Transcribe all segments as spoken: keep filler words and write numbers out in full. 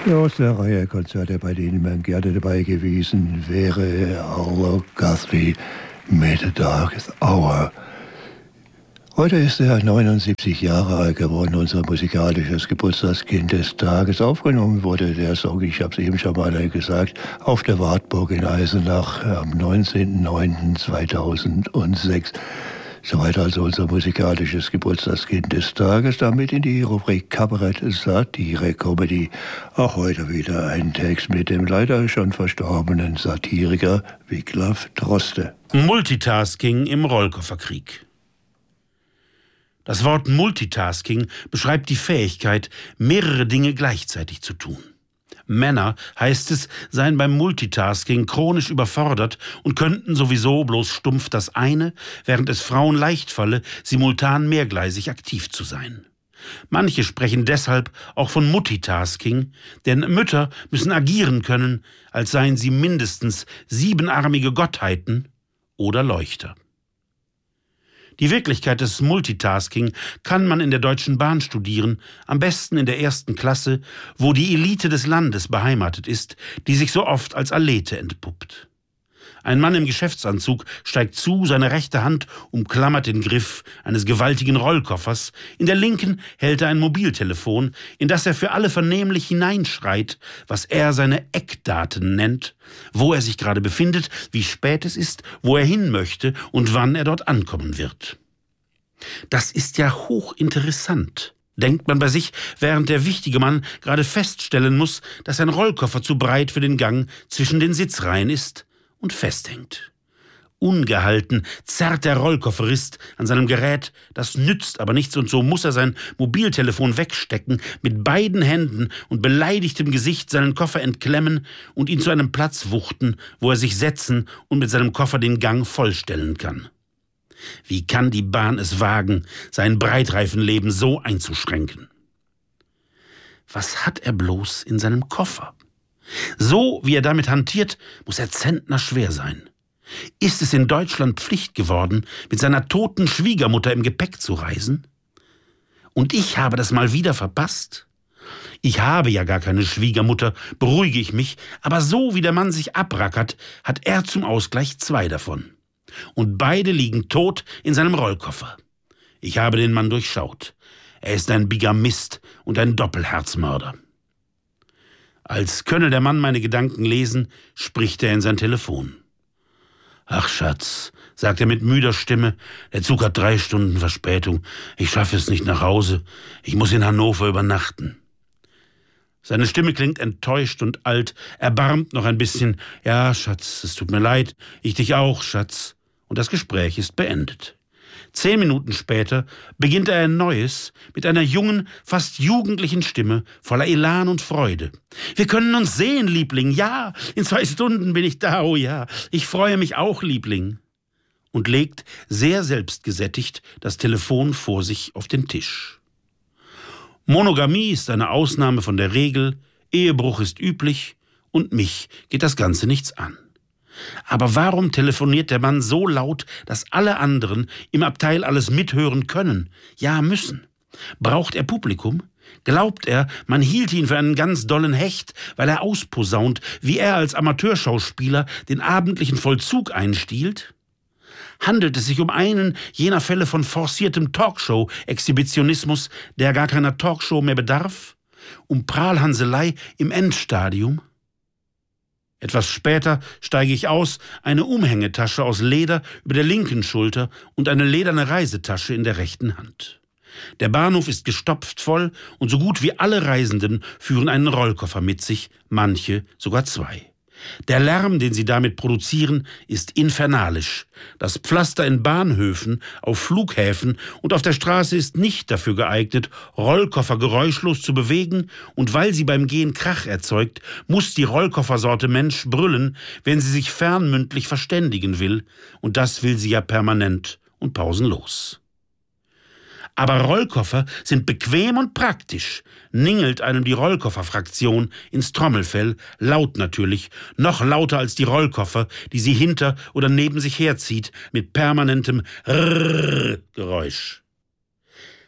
Ja, aus der Reihe Konzerte, bei denen man gerne dabei gewesen wäre, Arlo Guthrie mit Darkest Hour. Heute ist er neunundsiebzig Jahre alt geworden, unser musikalisches Geburtstagskind des Tages. Aufgenommen wurde der Song, ich habe es eben schon mal gesagt, auf der Wartburg in Eisenach am neunzehnten neunten zweitausendsechs. Soweit also unser musikalisches Geburtstagskind des Tages. Damit in die Rubrik Kabarett, Satire, Comedy. Auch heute wieder ein Text mit dem leider schon verstorbenen Satiriker Wiglaf Droste. Multitasking im Rollkofferkrieg. Das Wort Multitasking beschreibt die Fähigkeit, mehrere Dinge gleichzeitig zu tun. Männer, heißt es, seien beim Multitasking chronisch überfordert und könnten sowieso bloß stumpf das eine, während es Frauen leicht falle, simultan mehrgleisig aktiv zu sein. Manche sprechen deshalb auch von Multitasking, denn Mütter müssen agieren können, als seien sie mindestens siebenarmige Gottheiten oder Leuchter. Die Wirklichkeit des Multitasking kann man in der Deutschen Bahn studieren, am besten in der ersten Klasse, wo die Elite des Landes beheimatet ist, die sich so oft als Athlete entpuppt. Ein Mann im Geschäftsanzug steigt zu, seine rechte Hand umklammert den Griff eines gewaltigen Rollkoffers, in der linken hält er ein Mobiltelefon, in das er für alle vernehmlich hineinschreit, was er seine Eckdaten nennt, wo er sich gerade befindet, wie spät es ist, wo er hin möchte und wann er dort ankommen wird. Das ist ja hochinteressant, denkt man bei sich, während der wichtige Mann gerade feststellen muss, dass ein Rollkoffer zu breit für den Gang zwischen den Sitzreihen ist und festhängt. Ungehalten zerrt der Rollkofferist an seinem Gerät, das nützt aber nichts, und so muss er sein Mobiltelefon wegstecken, mit beiden Händen und beleidigtem Gesicht seinen Koffer entklemmen und ihn zu einem Platz wuchten, wo er sich setzen und mit seinem Koffer den Gang vollstellen kann. Wie kann die Bahn es wagen, sein Breitreifenleben so einzuschränken? Was hat er bloß in seinem Koffer? So wie er damit hantiert, muss er zentnerschwer sein. Ist es in Deutschland Pflicht geworden, mit seiner toten Schwiegermutter im Gepäck zu reisen? Und ich habe das mal wieder verpasst? Ich habe ja gar keine Schwiegermutter, beruhige ich mich, aber so wie der Mann sich abrackert, hat er zum Ausgleich zwei davon. Und beide liegen tot in seinem Rollkoffer. Ich habe den Mann durchschaut. Er ist ein Bigamist und ein Doppelherzmörder. Als könne der Mann meine Gedanken lesen, spricht er in sein Telefon. »Ach, Schatz«, sagt er mit müder Stimme, »der Zug hat drei Stunden Verspätung. Ich schaffe es nicht nach Hause. Ich muss in Hannover übernachten.« Seine Stimme klingt enttäuscht und alt, erbarmt noch ein bisschen. »Ja, Schatz, es tut mir leid. Ich dich auch, Schatz.« Und das Gespräch ist beendet. Zehn Minuten später beginnt er ein neues, mit einer jungen, fast jugendlichen Stimme, voller Elan und Freude. »Wir können uns sehen, Liebling, ja, in zwei Stunden bin ich da, oh ja, ich freue mich auch, Liebling.« Und legt, sehr selbstgesättigt, das Telefon vor sich auf den Tisch. Monogamie ist eine Ausnahme von der Regel, Ehebruch ist üblich und mich geht das Ganze nichts an. Aber warum telefoniert der Mann so laut, dass alle anderen im Abteil alles mithören können, ja müssen? Braucht er Publikum? Glaubt er, man hielt ihn für einen ganz dollen Hecht, weil er ausposaunt, wie er als Amateurschauspieler den abendlichen Vollzug einstiehlt? Handelt es sich um einen jener Fälle von forciertem Talkshow-Exhibitionismus, der gar keiner Talkshow mehr bedarf? Um Prahlhanselei im Endstadium? Etwas später steige ich aus, eine Umhängetasche aus Leder über der linken Schulter und eine lederne Reisetasche in der rechten Hand. Der Bahnhof ist gestopft voll und so gut wie alle Reisenden führen einen Rollkoffer mit sich, manche sogar zwei. Der Lärm, den sie damit produzieren, ist infernalisch. Das Pflaster in Bahnhöfen, auf Flughäfen und auf der Straße ist nicht dafür geeignet, Rollkoffer geräuschlos zu bewegen, und weil sie beim Gehen Krach erzeugt, muss die Rollkoffersorte Mensch brüllen, wenn sie sich fernmündlich verständigen will, und das will sie ja permanent und pausenlos. Aber Rollkoffer sind bequem und praktisch, ningelt einem die Rollkofferfraktion ins Trommelfell, laut natürlich, noch lauter als die Rollkoffer, die sie hinter oder neben sich herzieht, mit permanentem Rrrr-Geräusch.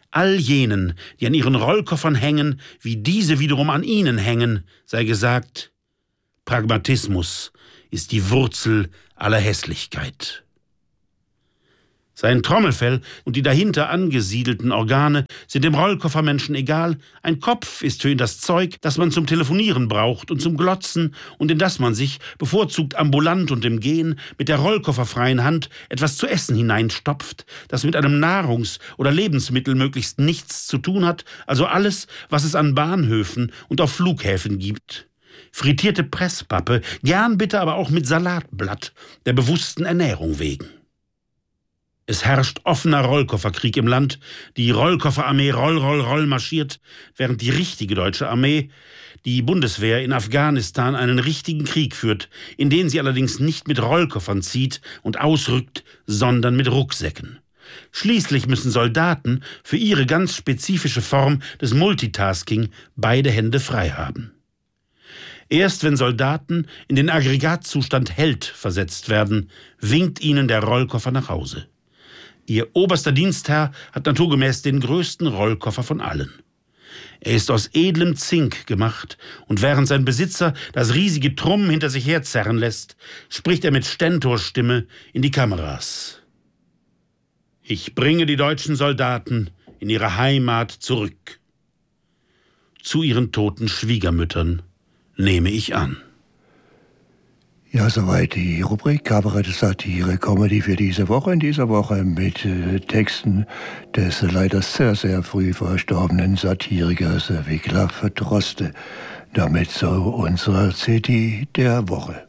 All jenen, die an ihren Rollkoffern hängen, wie diese wiederum an ihnen hängen, sei gesagt, Pragmatismus ist die Wurzel aller Hässlichkeit. Sein Trommelfell und die dahinter angesiedelten Organe sind dem Rollkoffermenschen egal. Ein Kopf ist für ihn das Zeug, das man zum Telefonieren braucht und zum Glotzen und in das man sich, bevorzugt ambulant und im Gehen, mit der rollkofferfreien Hand etwas zu essen hineinstopft, das mit einem Nahrungs- oder Lebensmittel möglichst nichts zu tun hat, also alles, was es an Bahnhöfen und auf Flughäfen gibt. Frittierte Presspappe, gern bitte aber auch mit Salatblatt, der bewussten Ernährung wegen. Es herrscht offener Rollkofferkrieg im Land. Die Rollkofferarmee roll, roll, roll marschiert, während die richtige deutsche Armee, die Bundeswehr in Afghanistan, einen richtigen Krieg führt, in den sie allerdings nicht mit Rollkoffern zieht und ausrückt, sondern mit Rucksäcken. Schließlich müssen Soldaten für ihre ganz spezifische Form des Multitasking beide Hände frei haben. Erst wenn Soldaten in den Aggregatzustand Held versetzt werden, winkt ihnen der Rollkoffer nach Hause. Ihr oberster Dienstherr hat naturgemäß den größten Rollkoffer von allen. Er ist aus edlem Zink gemacht, und während sein Besitzer das riesige Trumm hinter sich herzerren lässt, spricht er mit Stentorstimme in die Kameras. Ich bringe die deutschen Soldaten in ihre Heimat zurück. Zu ihren toten Schwiegermüttern, nehme ich an. Ja, soweit die Rubrik Kabarett, Satire, Comedy für diese Woche. In dieser Woche mit äh, Texten des leider sehr, sehr früh verstorbenen Satirikers Wiglaf Droste. Damit so unsere C D der Woche.